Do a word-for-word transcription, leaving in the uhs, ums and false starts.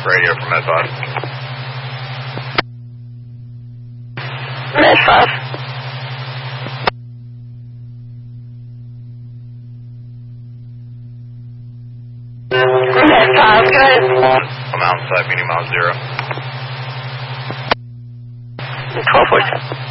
radio from Med five. Med five. Med five, go ahead. I'm outside, meaning mile zero. twelve forty.